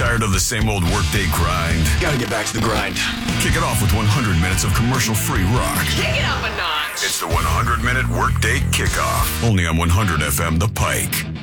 Tired of the same old workday grind? Gotta get back to the grind. Kick it off with 100 minutes of commercial-free rock. Kick it up a notch. It's the 100-minute workday kickoff. Only on 100 FM The Pike.